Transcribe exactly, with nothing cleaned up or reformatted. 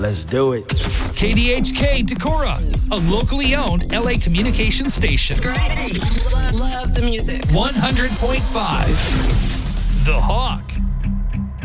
Let's do it. K D H K Decorah, a locally owned L A communications station. Great. Love, love the music. one hundred point five The Hawk.